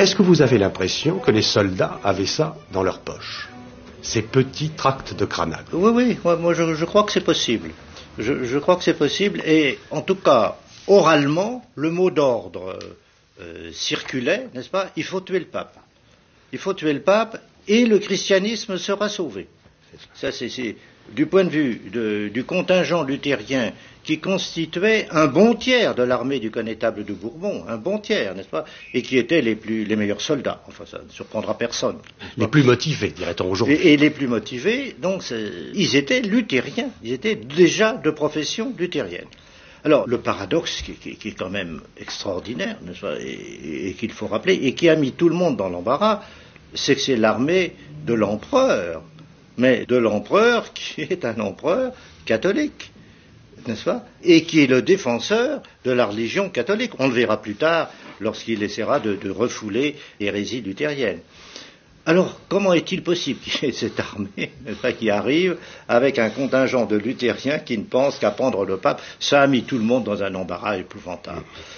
Est-ce que vous avez l'impression que les soldats avaient ça dans leur poche, ces petits tracts de Cranach? Oui, moi je crois que c'est possible. Je crois que c'est possible, et en tout cas, oralement, le mot d'ordre circulait, n'est-ce pas? Il faut tuer le pape. Il faut tuer le pape, et le christianisme sera sauvé. Ça, c'est du point de vue du contingent luthérien qui constituait un bon tiers de l'armée du connétable de Bourbon, un bon tiers, n'est-ce pas, et qui étaient les meilleurs soldats. Enfin, ça ne surprendra personne. Les plus motivés, dirait-on aujourd'hui. Et les plus motivés, donc, ils étaient luthériens, ils étaient déjà de profession luthérienne. Alors, le paradoxe qui est quand même extraordinaire, n'est-ce pas, et qu'il faut rappeler, et qui a mis tout le monde dans l'embarras, c'est que c'est l'armée de l'empereur, mais de l'empereur qui est un empereur catholique, n'est-ce pas, et qui est le défenseur de la religion catholique. On le verra plus tard lorsqu'il essaiera de refouler l'hérésie luthérienne. Alors, comment est-il possible qu'il y ait cette armée, n'est-ce pas, qui arrive avec un contingent de luthériens qui ne pensent qu'à prendre le pape? Ça a mis tout le monde dans un embarras épouvantable.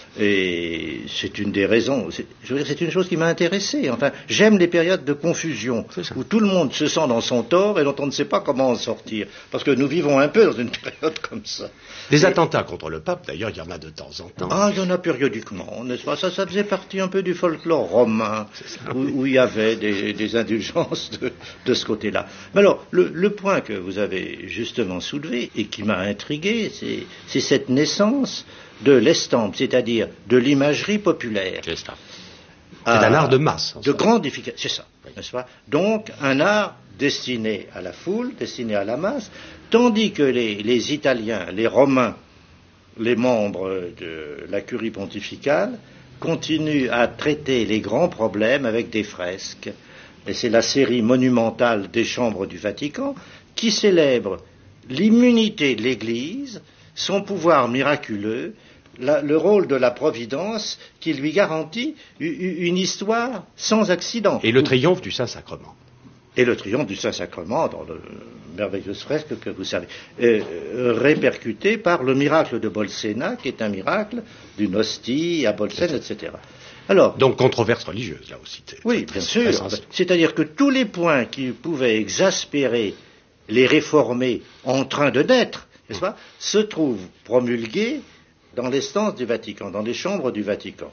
Et c'est une des raisons. Je veux dire, c'est une chose qui m'a intéressé. Enfin, j'aime les périodes de confusion où tout le monde se sent dans son tort et dont on ne sait pas comment en sortir. Parce que nous vivons un peu dans une période comme ça. Des attentats contre le pape, d'ailleurs, il y en a de temps en temps. Ah, il y en a périodiquement, n'est-ce pas? Ça faisait partie un peu du folklore romain, où il y avait des indulgences de ce côté-là. Mais alors, le point que vous avez justement soulevé et qui m'a intrigué, c'est cette naissance de l'estampe, c'est-à-dire de l'imagerie populaire. C'est ça. C'est un art de masse. De grande efficacité, c'est ça, n'est-ce pas? Donc, un art destiné à la foule, destiné à la masse, tandis que les Italiens, les Romains, les membres de la curie pontificale, continuent à traiter les grands problèmes avec des fresques. Et c'est la série monumentale des chambres du Vatican qui célèbre l'immunité de l'Église, son pouvoir miraculeux, le rôle de la Providence qui lui garantit une histoire sans accident. Et le triomphe du Saint-Sacrement. Et le triomphe du Saint-Sacrement dans le merveilleuse fresque que vous savez, répercuté par le miracle de Bolsena, qui est un miracle d'une hostie à Bolsena, etc. Alors, donc controverse religieuse, là aussi. Oui, bien sûr. C'est-à-dire que tous les points qui pouvaient exaspérer les réformés en train de naître, n'est-ce pas, se trouvent promulgués dans l'instance du Vatican, dans les chambres du Vatican.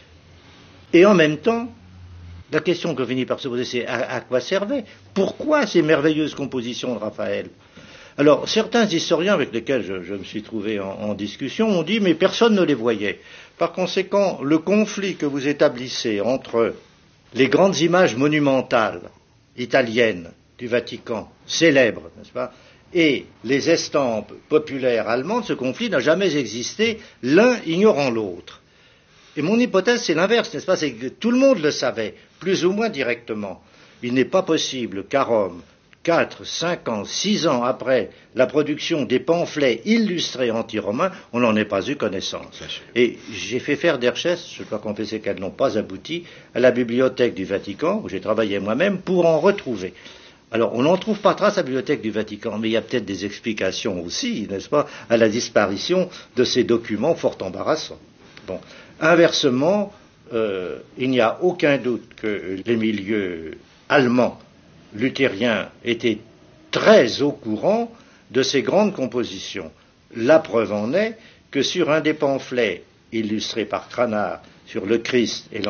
Et en même temps, la question que finit par se poser, c'est à quoi servaient? Pourquoi ces merveilleuses compositions de Raphaël? Alors, certains historiens avec lesquels je me suis trouvé en discussion ont dit, mais personne ne les voyait. Par conséquent, le conflit que vous établissez entre les grandes images monumentales italiennes du Vatican, célèbres, n'est-ce pas, et les estampes populaires allemandes, ce conflit n'a jamais existé, l'un ignorant l'autre. Et mon hypothèse, c'est l'inverse, n'est-ce pas? C'est que tout le monde le savait, plus ou moins directement. Il n'est pas possible qu'à Rome, 4, 5 ans, 6 ans après la production des pamphlets illustrés anti-romains, on n'en ait pas eu connaissance. Et j'ai fait faire des recherches, je dois confesser qu'elles n'ont pas abouti, à la bibliothèque du Vatican, où j'ai travaillé moi-même, pour en retrouver. Alors, on n'en trouve pas trace à la bibliothèque du Vatican, mais il y a peut-être des explications aussi, n'est-ce pas, à la disparition de ces documents fort embarrassants. Bon. Inversement, il n'y a aucun doute que les milieux allemands luthériens étaient très au courant de ces grandes compositions. La preuve en est que sur un des pamphlets illustrés par Cranach sur le Christ et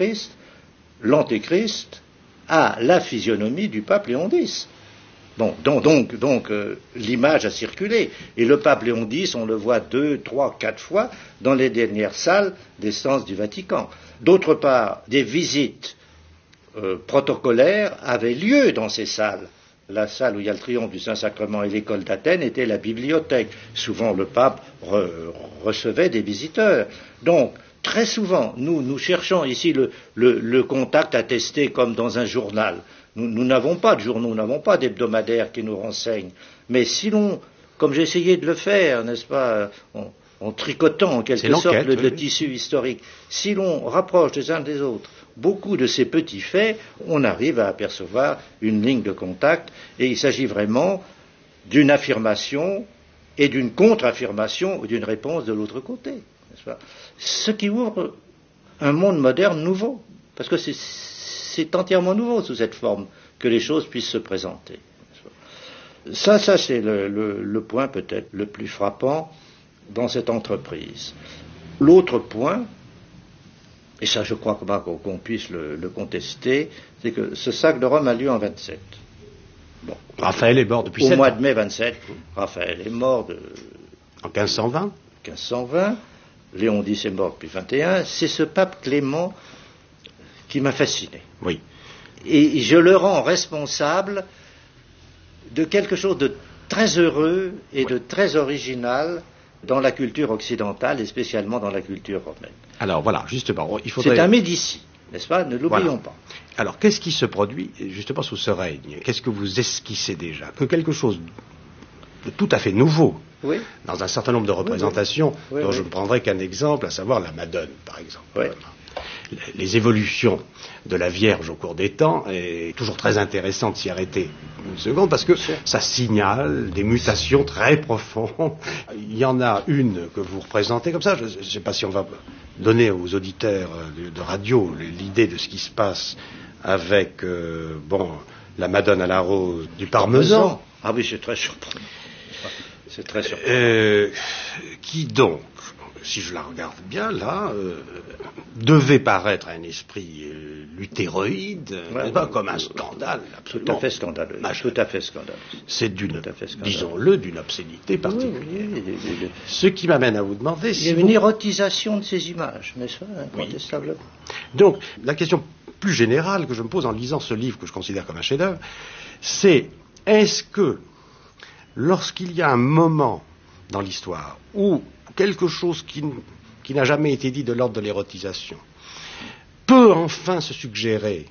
l'Antéchrist a la physionomie du pape Léon X. Bon, donc l'image a circulé. Et le pape Léon X, on le voit 2, 3, 4 fois dans les dernières salles des stances du Vatican. D'autre part, des visites protocolaires avaient lieu dans ces salles. La salle où il y a le triomphe du Saint-Sacrement et l'école d'Athènes était la bibliothèque. Souvent, le pape recevait des visiteurs. Donc, très souvent, nous cherchons ici le contact attesté comme dans un journal. Nous n'avons pas de journaux, nous n'avons pas d'hebdomadaires qui nous renseignent. Mais si l'on, comme j'ai essayé de le faire, n'est-ce pas, en tricotant en quelque sorte le tissu historique, si l'on rapproche les uns des autres beaucoup de ces petits faits, on arrive à apercevoir une ligne de contact, et il s'agit vraiment d'une affirmation et d'une contre-affirmation ou d'une réponse de l'autre côté, n'est-ce pas? Ce qui ouvre un monde moderne nouveau. Parce que c'est entièrement nouveau sous cette forme que les choses puissent se présenter. Ça c'est le point peut-être le plus frappant dans cette entreprise. L'autre point, et ça je crois pas qu'on puisse le contester, c'est que ce sac de Rome a lieu en 27. Bon. Raphaël est mort depuis au 7 mois ans. de mai 27. Raphaël est mort En 1520. 1520. Léon X est mort depuis 21. C'est ce pape Clément qui m'a fasciné. Oui. Et je le rends responsable de quelque chose de très heureux et de très original dans la culture occidentale et spécialement dans la culture romaine. Alors voilà, justement, il faudrait... C'est un Médicis, n'est-ce pas? Ne l'oublions pas. Alors, qu'est-ce qui se produit justement sous ce règne? Qu'est-ce que vous esquissez déjà? Que quelque chose de tout à fait nouveau, oui, dans un certain nombre de représentations, oui, dont je ne prendrai qu'un exemple, à savoir la Madone, par exemple. Oui. Les évolutions de la Vierge au cours des temps, est toujours très intéressant de s'y arrêter une seconde, parce que ça signale des mutations très profondes. Il y en a une que vous représentez comme ça, je ne sais pas si on va donner aux auditeurs de radio l'idée de ce qui se passe avec la Madone à la rose du Parmesan. Ah oui, c'est très surprenant. C'est très surprenant. Qui donc, si je la regarde bien là, devait paraître un esprit luthéroïde, comme un scandale absolument tout à fait scandaleux. Tout à fait scandaleux. C'est disons-le, d'une obscénité particulière. Oui. Ce qui m'amène à vous demander il y a une érotisation de ces images, n'est-ce pas, incontestablement. Oui. Donc, la question plus générale que je me pose en lisant ce livre que je considère comme un chef-d'œuvre, c'est est-ce que lorsqu'il y a un moment dans l'histoire où quelque chose qui n'a jamais été dit de l'ordre de l'érotisation peut enfin se suggérer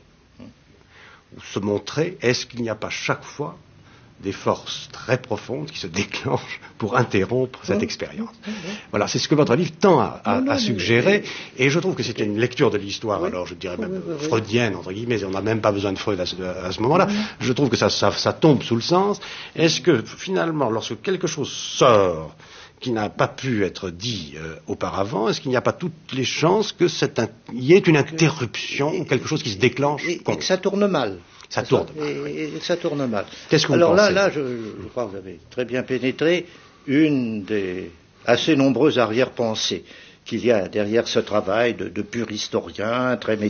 ou se montrer, est-ce qu'il n'y a pas chaque fois des forces très profondes qui se déclenchent pour interrompre cette expérience? Voilà, c'est ce que votre livre tend à suggérer, et je trouve que c'est une lecture de l'histoire, alors je dirais même freudienne, entre guillemets, on n'a même pas besoin de Freud à ce moment-là. Je trouve que ça tombe sous le sens. Est-ce que finalement, lorsque quelque chose sort qui n'a pas pu être dit auparavant, est-ce qu'il n'y a pas toutes les chances que y ait une interruption ou quelque chose qui se déclenche et que ça tourne mal? Ça tourne mal. Et ça tourne mal. Qu'est-ce que vous pensez? Alors là, je crois que vous avez très bien pénétré une des assez nombreuses arrière-pensées qu'il y a derrière ce travail de pur historien, très